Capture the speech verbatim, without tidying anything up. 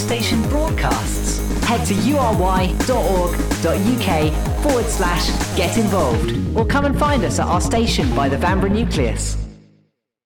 Station broadcasts. Head to ury.org.uk forward slash get involved or come and find us at our station by the Vanbrugh Nucleus.